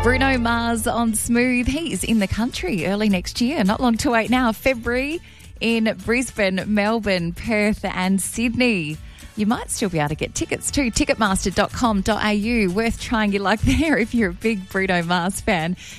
Bruno Mars on Smooth. He is in the country early next year. Not long to wait now. February in Brisbane, Melbourne, Perth and Sydney. You might still be able to get tickets too. Ticketmaster.com.au. Worth trying your luck there if you're a big Bruno Mars fan.